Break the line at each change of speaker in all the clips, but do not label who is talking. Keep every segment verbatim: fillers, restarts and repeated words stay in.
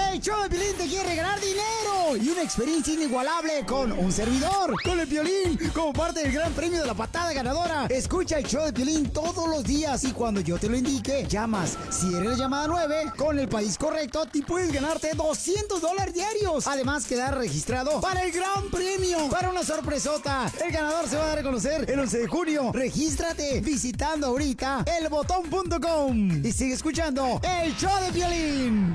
El show de Piolín te quiere regalar dinero y una experiencia inigualable con un servidor, con el Piolín, como parte del gran premio de la patada ganadora. Escucha el show de Piolín todos los días y cuando yo te lo indique, llamas. Si eres la llamada nueve, con el país correcto, te puedes ganarte doscientos dólares diarios. Además, quedar registrado para el gran premio, para una sorpresota. El ganador se va a dar a conocer el once de junio. Regístrate visitando ahorita el botón punto com y sigue escuchando el show de Piolín.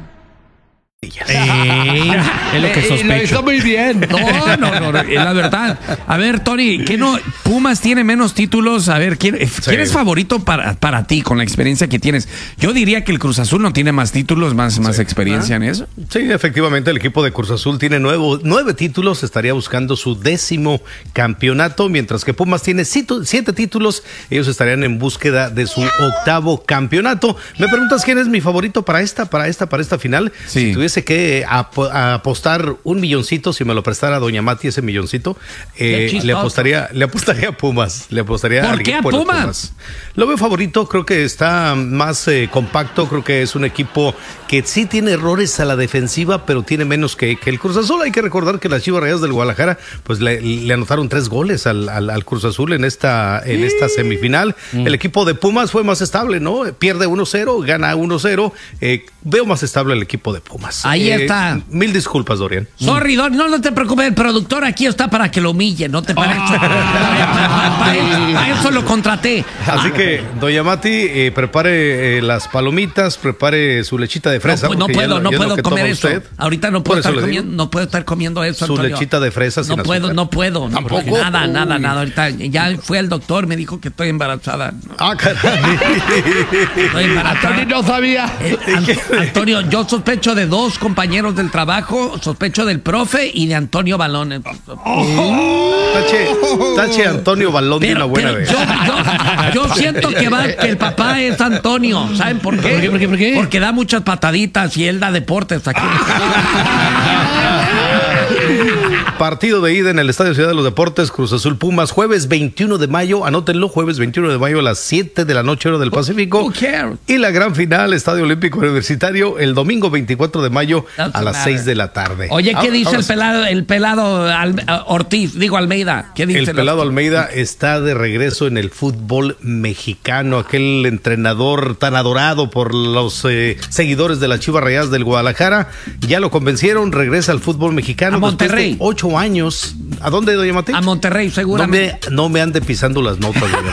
Eh, es lo que sospecho.
Está muy bien.
No, no, no, no, es la verdad. A ver, Tony, ¿qué no? Pumas tiene menos títulos. A ver, ¿quién, sí. ¿quién es favorito para, para ti con la experiencia que tienes? Yo diría que el Cruz Azul no tiene más títulos, más, más sí. experiencia ¿Ah? en eso.
Sí, efectivamente, el equipo de Cruz Azul tiene nuevo, nueve títulos, estaría buscando su décimo campeonato, mientras que Pumas tiene siete, siete títulos, ellos estarían en búsqueda de su octavo campeonato. Me preguntas quién es mi favorito para esta, para esta, para esta final.
Sí.
Si tuviese que ap apostar un milloncito, si me lo prestara Doña Mati ese milloncito, eh, le apostaría, le apostaría a Pumas, le apostaría
¿Por
al
qué
equipo
a Pumas?
de Pumas. Lo veo favorito, creo que está más eh, compacto, creo que es un equipo que sí tiene errores a la defensiva, pero tiene menos que, que el Cruz Azul. Hay que recordar que las Chivas Rayadas del Guadalajara, pues le, le anotaron tres goles al, al, al Cruz Azul en esta, en sí. esta semifinal. Mm. El equipo de Pumas fue más estable, ¿no? Pierde uno cero, gana uno cero. Eh, veo más estable el equipo de Pumas.
Ahí
eh,
está.
Mil disculpas, Dorian.
Sorry, Dorian, no, no te preocupes, el productor aquí está para que lo humille, no te parece. Oh. para, para, para eso lo contraté.
Así que, Doña Mati, eh, prepare eh, las palomitas, prepare su lechita de fresa.
No, no puedo,
lo,
no puedo comer eso.
Usted.
Ahorita no puedo, estar comiendo, no puedo estar comiendo eso,
Su
Antonio.
lechita de fresa
No
sin
puedo,
azúcar.
no puedo.
¿Tampoco?
Nada, nada, nada. Ahorita ya fui al doctor, me dijo que estoy embarazada.
Ah, caray.
Estoy embarazada.
Antonio no sabía.
Eh, An Antonio, yo sospecho de dos compañeros del trabajo, sospecho del profe y de Antonio Balón.
Oh. Tache, tache Antonio Balón de una buena vez.
Yo, yo, yo siento que, va, que el papá es Antonio. ¿Saben por qué?
¿Por qué, por qué, por qué?
Porque da muchas pataditas y él da deportes aquí.
Partido de ida en el Estadio Ciudad de los Deportes, Cruz Azul Pumas, jueves veintiuno de mayo, anótenlo, jueves veintiuno de mayo a las siete de la noche, hora del Pacífico.
Who cares?
Y la gran final, Estadio Olímpico Universitario, el domingo veinticuatro de mayo a las seis de la tarde.
Oye, ¿qué
ahora,
dice
ahora
el pelado, el pelado Al, Ortiz, digo Almeida? ¿Qué dice
el pelado Almeida está de regreso en el fútbol mexicano, aquel entrenador tan adorado por los eh, seguidores de las Chivas Rayadas del Guadalajara. Ya lo convencieron, regresa al fútbol mexicano.
A Monterrey.
Después de ocho años. ¿A dónde, doña Mati?
A Monterrey, seguramente.
No me, no me ande pisando las notas, doña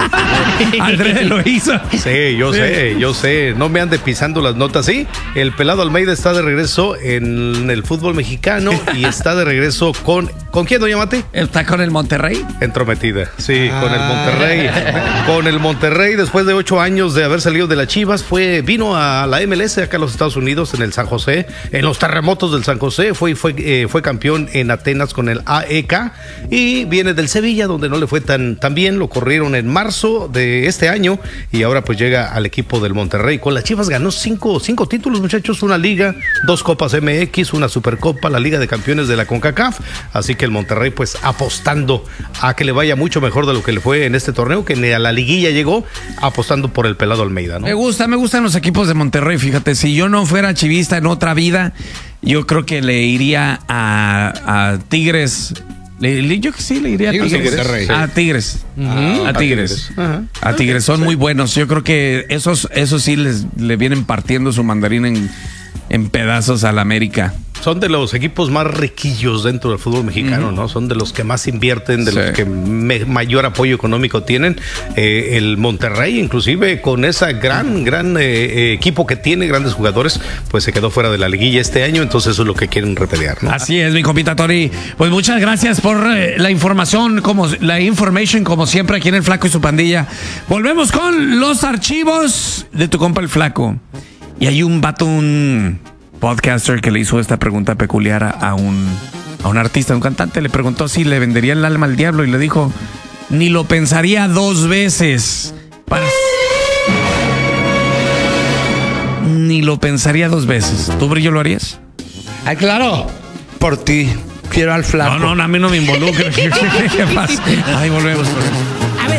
Mati.
Andrés lo hizo.
Sí, yo sí. sé, yo sé. No me ande pisando las notas. Sí, el pelado Almeida está de regreso en el fútbol mexicano y está de regreso con... ¿Con quién, doña Mati?
¿Está con el Monterrey?
Entrometida, sí, ah. con el Monterrey. Con el Monterrey, después de ocho años de haber salido de las Chivas, fue, vino a la M L S acá en los Estados Unidos, en el San José, en los terremotos del San José, fue, fue, eh, fue campeón en Atenas con el A E K y viene del Sevilla, donde no le fue tan, tan bien, lo corrieron en marzo de este año y ahora pues llega al equipo del Monterrey. Con las Chivas ganó cinco, cinco títulos, muchachos, una liga, dos copas M X, una supercopa, la Liga de Campeones de la CONCACAF, así que el Monterrey pues apostando a que le vaya mucho mejor de lo que le fue en este torneo, que ni a la liguilla llegó, apostando por el pelado Almeida, ¿no?
Me gusta, me gustan los equipos de Monterrey, fíjate, si yo no fuera chivista en otra vida, yo creo que le iría a, a Tigres. Le, le, yo que sí le iría a Tigres. Tigres. A Tigres. Uh-huh. A Tigres. Uh-huh. A Tigres. Son sí. muy buenos. Yo creo que esos, esos sí les le vienen partiendo su mandarín en, en pedazos a la América.
Son de los equipos más riquillos dentro del fútbol mexicano, uh-huh. ¿no? Son de los que más invierten, de sí. los que me, mayor apoyo económico tienen. Eh, el Monterrey, inclusive, con esa gran, gran eh, equipo que tiene, grandes jugadores, pues se quedó fuera de la liguilla este año, entonces eso es lo que quieren repelear, ¿no?
Así es, mi compita Tori. Pues muchas gracias por eh, la información, como la information, como siempre, aquí en El Flaco y su pandilla. Volvemos con los archivos de tu compa El Flaco. Y hay un vato, un podcaster que le hizo esta pregunta peculiar a, a un a un artista, a un cantante. Le preguntó si le vendería el alma al diablo y le dijo, ni lo pensaría dos veces para... Ni lo pensaría dos veces. ¿Tú, Brillo, lo harías?
Ay, claro, por ti. Quiero al Flaco.
No, no, a mí no me involucra. ¿Qué pasa? Ahí volvemos.